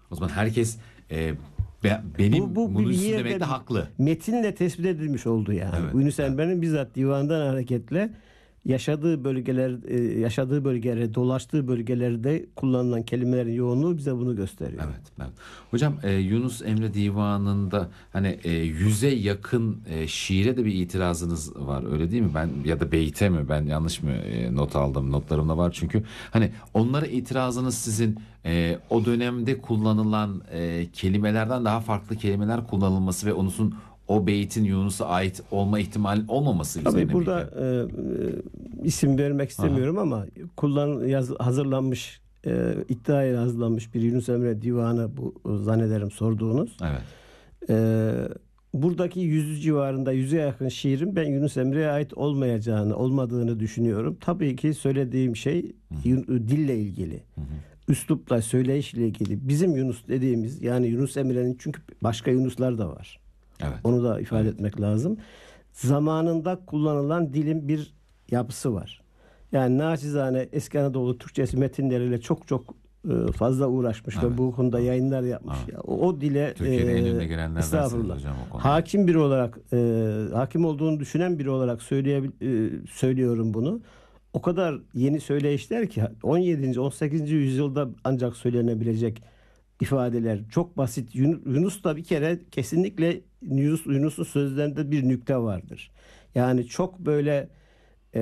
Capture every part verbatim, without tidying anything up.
O zaman herkes e, be, benim Bu, bu bunu bir üstün yerde demekle haklı. metinle tespit edilmiş oldu yani. Evet, Yunus evet. Emre'nin bizzat divandan hareketle yaşadığı bölgeler, e, yaşadığı bölgelere, dolaştığı bölgelerde kullanılan kelimelerin yoğunluğu bize bunu gösteriyor. Evet, evet. Hocam e, Yunus Emre Divanı'nda hani e, yüze yakın e, şiire de bir itirazınız var, öyle değil mi? Ben ya da beyte mi, ben yanlış mı e, not aldım? Notlarımda var çünkü. Hani onlara itirazınız sizin e, o dönemde kullanılan e, kelimelerden daha farklı kelimeler kullanılması ve onun o beytin Yunus'a ait olma ihtimali olmaması üzerine Tabii miydi? burada e, e, isim vermek istemiyorum ama kullan yaz, hazırlanmış e, iddiayla hazırlanmış bir Yunus Emre Divanı bu zannederim sorduğunuz. Evet. E, buradaki yüz civarında yüze yakın şiirin ben Yunus Emre'ye ait olmayacağını, olmadığını düşünüyorum. Tabii ki söylediğim şey Yun- dille ilgili. Hı hı. Üslupla, söyleyişle ilgili. Bizim Yunus dediğimiz yani Yunus Emre'nin çünkü başka Yunuslar da var. Evet. Onu da ifade Evet. etmek lazım. Zamanında kullanılan dilin bir yapısı var. Yani naçizane eski Anadolu Türkçesi metinleriyle çok çok e, fazla uğraşmış Evet. ve bu konuda Evet. yayınlar yapmış. Evet. Ya, o, o dile Türkiye'de en e, önde gelenlerdensiniz estağfurullah. hocam o konuda. Hakim biri olarak e, hakim olduğunu düşünen biri olarak söyleyebil, e, söylüyorum bunu. O kadar yeni söyleyişler ki on yedinci on sekizinci yüzyılda ancak söylenebilecek ifadeler çok basit. Yun- Yunus da bir kere kesinlikle Yunus, Yunus'un sözlerinde bir nükte vardır. Yani çok böyle e,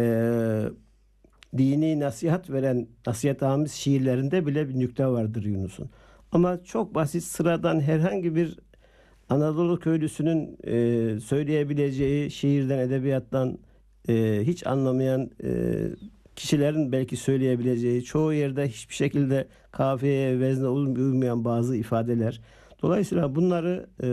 dini nasihat veren nasihatamiz şiirlerinde bile bir nükte vardır Yunus'un. Ama çok basit sıradan herhangi bir Anadolu köylüsünün e, söyleyebileceği şiirden, edebiyattan e, hiç anlamayan e, kişilerin belki söyleyebileceği çoğu yerde hiçbir şekilde kafiyeye, vezne uymayan bazı ifadeler. Dolayısıyla bunları e,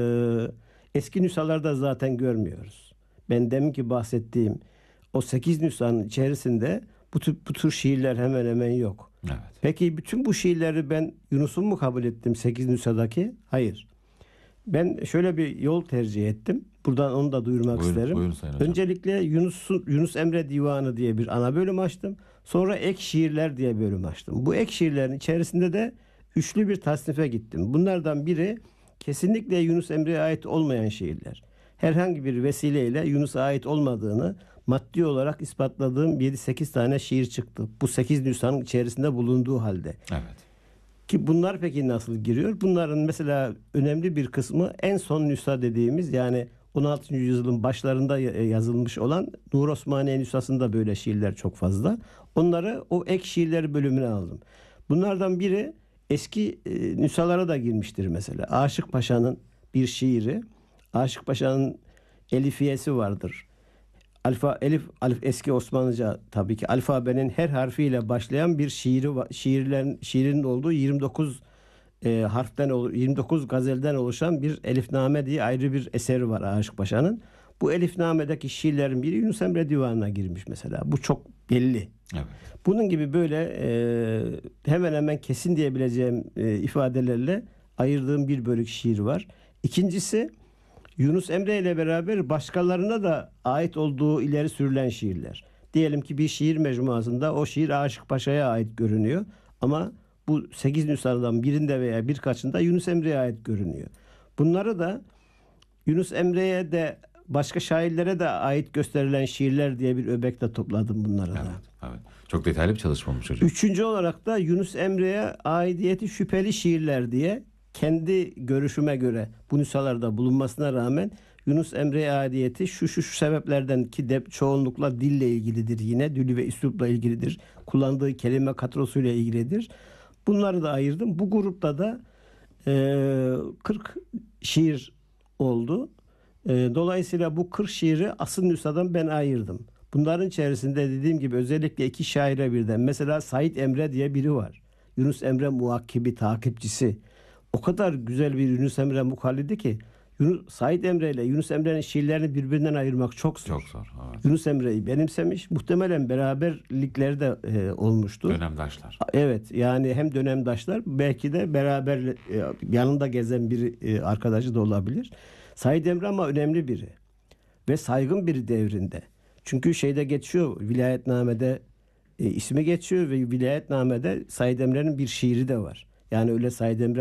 eski nüshalarda zaten görmüyoruz. Ben deminki bahsettiğim o sekiz nüshanın içerisinde bu tür, bu tür şiirler hemen hemen yok. Evet. Peki bütün bu şiirleri ben Yunus'un mu kabul ettim sekiz nüshadaki? Hayır. Ben şöyle bir yol tercih ettim. Buradan onu da duyurmak Buyurun, isterim. buyurun Sayın Hocam. Öncelikle Yunus'un Yunus Emre Divanı diye bir ana bölüm açtım. Sonra ek şiirler diye bölüm açtım. Bu ek şiirlerin içerisinde de üçlü bir tasnife gittim. Bunlardan biri kesinlikle Yunus Emre'ye ait olmayan şiirler. Herhangi bir vesileyle Yunus'a ait olmadığını maddi olarak ispatladığım yedi sekiz tane şiir çıktı. Bu sekiz nüshanın içerisinde bulunduğu halde. Evet. Ki bunlar peki nasıl giriyor? Bunların mesela önemli bir kısmı en son nüsha dediğimiz yani on altıncı yüzyılın başlarında yazılmış olan Nur Osmaniye nüshasında böyle şiirler çok fazla. Onları o ek şiirleri bölümüne aldım. Bunlardan biri eski e, nüshalara da girmiştir mesela. Aşık Paşa'nın bir şiiri. Aşık Paşa'nın elifiyesi vardır. Alfa elif alif eski Osmanlıca tabii ki alfabenin her harfiyle başlayan bir şiiri va- şiirlerin şiirin olduğu yirmi dokuz e, harften ol- yirmi dokuz gazelden oluşan bir elifname diye ayrı bir eseri var Aşık Paşa'nın. Bu elifnamedeki şiirlerin biri Yunus Emre Divanı'na girmiş mesela. Bu çok belli. Evet. Bunun gibi böyle e, hemen hemen kesin diyebileceğim e, ifadelerle ayırdığım bir bölük şiir var. İkincisi Yunus Emre ile beraber başkalarına da ait olduğu ileri sürülen şiirler. Diyelim ki bir şiir mecmuasında o şiir Aşık Paşa'ya ait görünüyor. Ama bu sekiz nüshadan birinde veya birkaçında Yunus Emre'ye ait görünüyor. Bunları da Yunus Emre'ye de başka şairlere de ait gösterilen şiirler diye bir öbekte topladım bunları da. Evet. Evet. Çok detaylı bir çalışma olmuş hocam. Üçüncü olarak da Yunus Emre'ye aidiyeti şüpheli şiirler diye kendi görüşüme göre bu nüshalarda bulunmasına rağmen Yunus Emre'ye aidiyeti şu şu şu sebeplerden ki de çoğunlukla dille ilgilidir yine. Dili ve üslupla ilgilidir. Kullandığı kelime kadrosuyla ilgilidir. Bunları da ayırdım. Bu grupta da e, kırk şiir oldu. E, dolayısıyla bu kırk şiiri asıl nüshadan ben ayırdım. Bunların içerisinde dediğim gibi özellikle iki şaire birden. Mesela Said Emre diye biri var. Yunus Emre muakkibi, takipçisi. O kadar güzel bir Yunus Emre mukallidi ki Yunus, Said Emre ile Yunus Emre'nin şiirlerini birbirinden ayırmak çok zor. Çok zor. Evet. Yunus Emre'yi benimsemiş. Muhtemelen beraberlikleri de e, olmuştu. Dönemdaşlar. Evet yani hem dönemdaşlar belki de beraber e, yanında gezen bir e, arkadaşı da olabilir. Said Emre ama önemli biri ve saygın biri devrinde. Çünkü şeyde geçiyor vilayetnamede e, ismi geçiyor ve vilayetnamede Said Emre'nin bir şiiri de var. Yani öyle Said Emre